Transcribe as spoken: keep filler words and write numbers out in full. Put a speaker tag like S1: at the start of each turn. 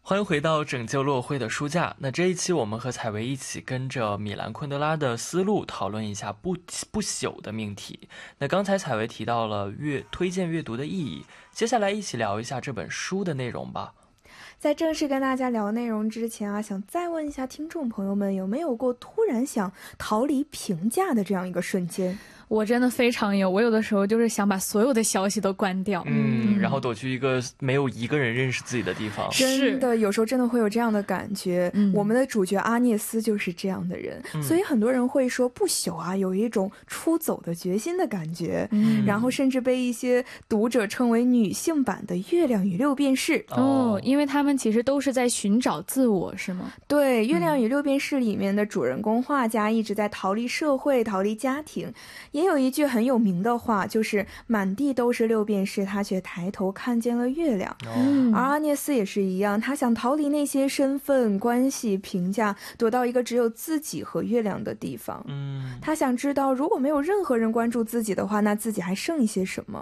S1: 欢迎回到拯救落灰的书架。那这一期我们和采薇一起跟着米兰昆德拉的思路讨论一下不不朽的命题。那刚才采薇提到了阅推荐阅读的意义，接下来一起聊一下这本书的内容吧。
S2: 在正式跟大家聊内容之前啊，想再问一下听众朋友们，有没有过突然想逃离评价的这样一个瞬间？
S3: 我真的非常有，我有的时候就是想把所有的消息都关掉，
S1: 嗯，然后躲去一个没有一个人认识自己的地方。
S2: 真的，有时候真的会有这样的感觉。
S3: 嗯、
S2: 我们的主角阿涅斯就是这样的人，嗯、所以很多人会说不朽啊，有一种出走的决心的感觉，嗯、然后甚至被一些读者称为女性版的《月亮与六便士》
S3: 哦，因为他们其实都是在寻找自我，是吗？
S2: 对，《月亮与六便士》里面的主人公画家一直在逃离社会，逃离家庭。也有一句很有名的话，就是满地都是六便士，他却抬头看见了月亮。
S3: 嗯、
S2: 而阿涅斯也是一样，他想逃离那些身份、关系、评价，躲到一个只有自己和月亮的地方。
S1: 嗯，
S2: 他想知道，如果没有任何人关注自己的话，那自己还剩一些什么？